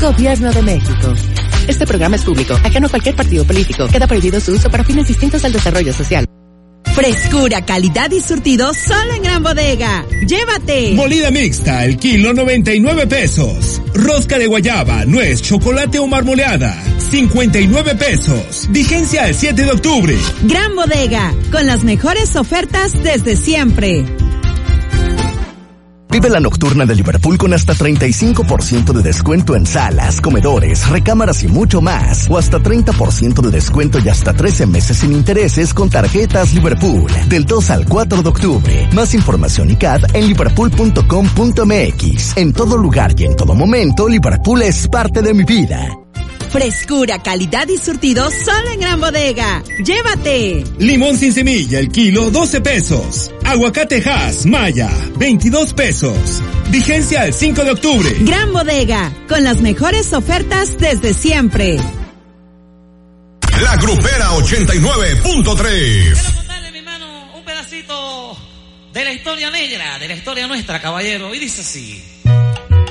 Gobierno de México. Este programa es público, ajeno a cualquier partido político. Queda prohibido su uso para fines distintos al desarrollo social. Frescura, calidad y surtido solo en Gran Bodega. ¡Llévate! Molida mixta, el kilo 99 pesos. Rosca de guayaba, nuez, chocolate o marmoleada, 59 pesos. Vigencia el 7 de octubre. Gran Bodega, con las mejores ofertas desde siempre. Vive la nocturna de Liverpool con hasta 35% de descuento en salas, comedores, recámaras y mucho más. O hasta 30% de descuento y hasta 13 meses sin intereses con tarjetas Liverpool. Del 2 al 4 de octubre. Más información y CAD en liverpool.com.mx. En todo lugar y en todo momento, Liverpool es parte de mi vida. Frescura, calidad y surtido solo en Gran Bodega. ¡Llévate! Limón sin semilla, el kilo 12 pesos. Aguacate Hass, Maya, 22 pesos. Vigencia el 5 de octubre. Gran Bodega, con las mejores ofertas desde siempre. La Grupera 89.3. Quiero contarle, mi hermano, un pedacito de la historia negra, de la historia nuestra, caballero. Y dice así.